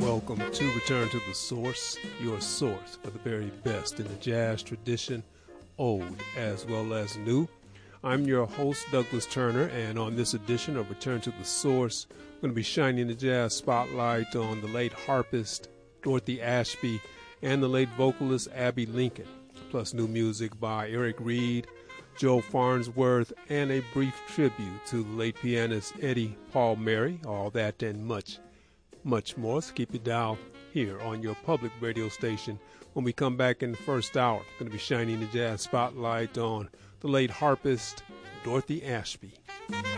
welcome to Return to the Source, your source for the very best in the jazz tradition, old as well as new. I'm your host, Douglas Turner, and on this edition of Return to the Source, I'm going to be shining the jazz spotlight on the late harpist Dorothy Ashby and the late vocalist Abbey Lincoln, plus new music by Eric Reed, Joe Farnsworth, and a brief tribute to the late pianist Eddie Palmieri. All that and much more. So keep it dialed here on your public radio station. When we come back in the first hour, I'm going to be shining the jazz spotlight on the late harpist Dorothy Ashby.